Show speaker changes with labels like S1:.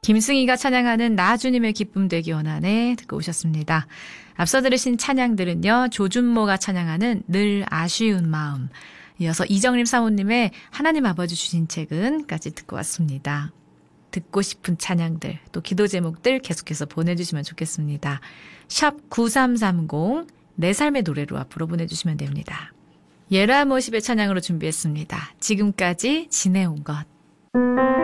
S1: 김승희가 찬양하는 나 주님의 기쁨 되기 원하네 듣고 오셨습니다. 앞서 들으신 찬양들은요. 조준모가 찬양하는 늘 아쉬운 마음, 이어서 이정림 사모님의 하나님 아버지 주신 책은까지 듣고 왔습니다. 듣고 싶은 찬양들, 또 기도 제목들 계속해서 보내주시면 좋겠습니다. 샵 9330, 내 삶의 노래로 앞으로 보내주시면 됩니다. 예라 모십의 찬양으로 준비했습니다. 지금까지 지내온 것.